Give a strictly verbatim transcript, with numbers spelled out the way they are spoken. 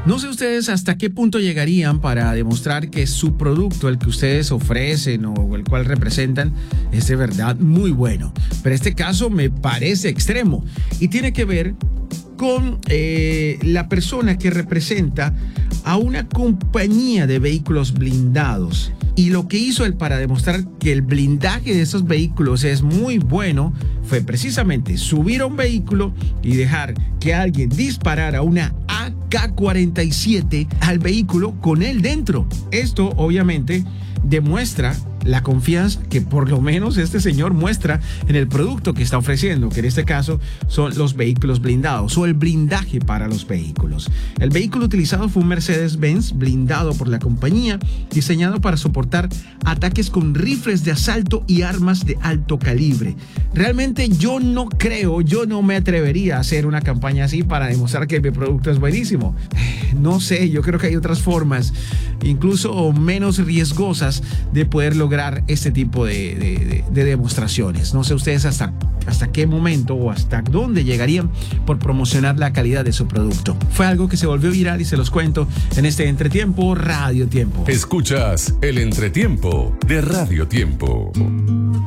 No sé ustedes hasta qué punto llegarían para demostrar que su producto, el que ustedes ofrecen o el cual representan, es de verdad muy bueno. Pero este caso me parece extremo y tiene que ver con eh, la persona que representa a una compañía de vehículos blindados. Y lo que hizo él para demostrar que el blindaje de esos vehículos es muy bueno fue precisamente subir a un vehículo y dejar que alguien disparara una A K cuarenta y siete al vehículo con él dentro. Esto obviamente demuestra la confianza que por lo menos este señor muestra en el producto que está ofreciendo, que en este caso son los vehículos blindados o el blindaje para los vehículos. El vehículo utilizado fue un Mercedes-Benz blindado por la compañía, diseñado para soportar ataques con rifles de asalto y armas de alto calibre. Realmente yo no creo, yo no me atrevería a hacer una campaña así para demostrar que mi producto es buenísimo. No sé, yo creo que hay otras formas, incluso menos riesgosas, de poder lograr este tipo de, de, de, de demostraciones. No sé ustedes hasta, hasta qué momento o hasta dónde llegarían por promocionar la calidad de su producto. Fue algo que se volvió viral y se los cuento en este Entretiempo Radio Tiempo. Escuchas el Entretiempo de Radio Tiempo.